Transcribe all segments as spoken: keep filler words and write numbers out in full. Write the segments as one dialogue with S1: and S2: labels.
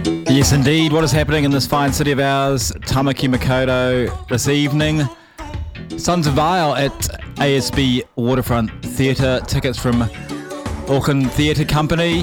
S1: Yes, indeed. What is happening in this fine city of ours, Tamaki Makaurau, this evening? Sons of Vile at A S B Waterfront Theatre. Tickets from Auckland Theatre Company.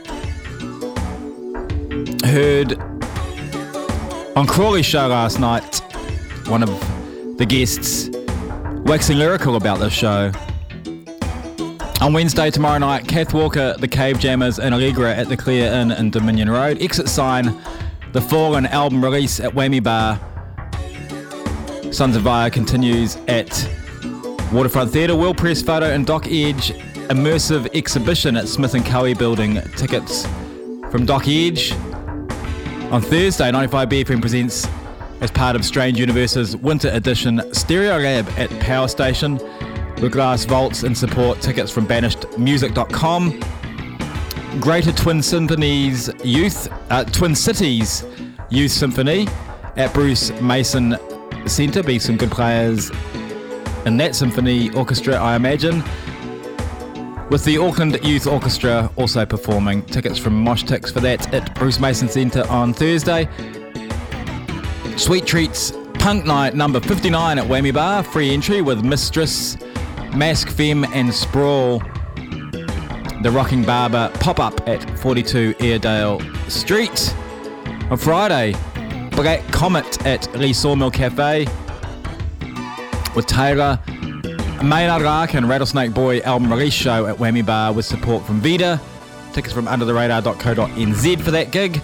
S1: Heard on Crawley's show last night, one of the guests waxing lyrical about this show. On Wednesday, tomorrow night, Kath Walker, The Cave Jammers and Allegra at the Clear Inn in Dominion Road. Exit Sign, The Fallen album release at Whammy Bar. Sons of Vile continues at Waterfront Theatre. Will Press Photo and Doc Edge immersive exhibition at Smith and Cowie Building. Tickets from Doc Edge. On Thursday, ninety-five B F M presents, as part of Strange Universe's Winter Edition, Stereo Lab at Power Station with Glass Vaults in support. Tickets from banished music dot com. Greater Twin Symphonies Youth, uh, Twin Cities Youth Symphony at Bruce Mason Centre. Be some good players in that symphony orchestra, I imagine. With the Auckland Youth Orchestra also performing. Tickets from Mosh Tix for that at Bruce Mason Centre on Thursday. Sweet Treats Punk Night number fifty-nine at Whammy Bar. Free entry with Mistress, Mask Femme and Sprawl. The Rocking Barber pop-up at forty-two Airedale Street. On Friday, Black Comet at Lee Sawmill Cafe with Taylor. Maynard Larkin Rattlesnake Boy album release show at Whammy Bar with support from Vida. Tickets from under the radar dot co dot n z for that gig.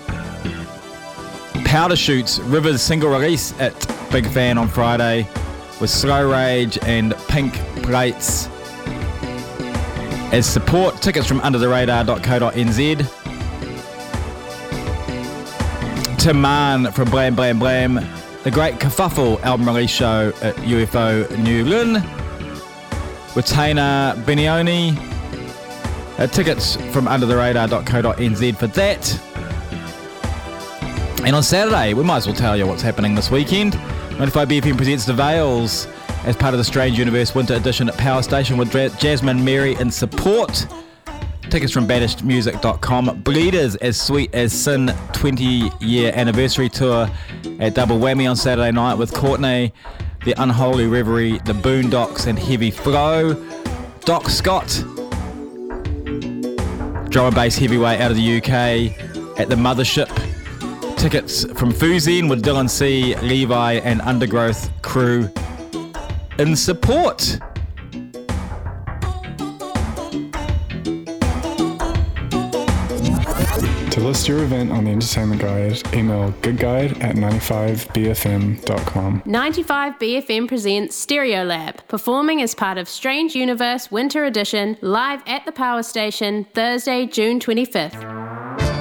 S1: Powder Shoots Rivers single release at Big Fan on Friday with Slow Rage and Pink Plates as support. Tickets from under the radar dot co dot n z. Tim Mann from Blam Blam Blam, the Great Kerfuffle album release show at U F O New Lynn with Taina Benioni. Uh, tickets from under the radar dot co dot n z for that. And on Saturday, we might as well tell you what's happening this weekend. ninety-five B F M presents The Veils as part of the Strange Universe Winter Edition at Power Station with Jasmine Mary in support. Tickets from banished music dot com. Bleeders As Sweet As Sin twenty year anniversary tour at Double Whammy on Saturday night with Courtney, The Unholy Reverie, The Boondocks and Heavy Flow. Doc Scott, drum and bass heavyweight out of the U K at the Mothership. Tickets from Fuzine with Dylan C, Levi and Undergrowth crew in support.
S2: To list your event on the Entertainment Guide, email goodguide at ninety-five b f m dot com.
S3: ninety-five B F M presents Stereo Lab, performing as part of Strange Universe Winter Edition, live at the Power Station, Thursday, June twenty-fifth.